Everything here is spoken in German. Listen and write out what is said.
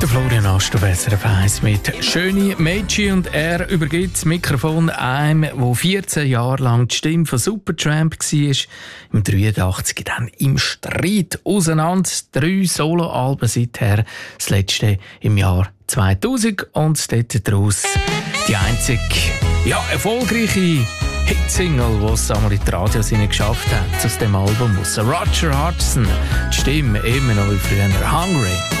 Der Florian Aster, SRF 1 mit «Schöne Mädchen», und er übergibt das Mikrofon einem, der 14 Jahre lang die Stimme von Supertramp war. Im 83 dann im Streit auseinander. 3 Soloalben seither, das letzte im Jahr 2000, und dort daraus die einzige erfolgreiche Hitsingle, die es einmal in die Radios geschafft hat, aus dem Album aus. Roger Hodgson, die Stimme immer noch wie früher, «Hungry».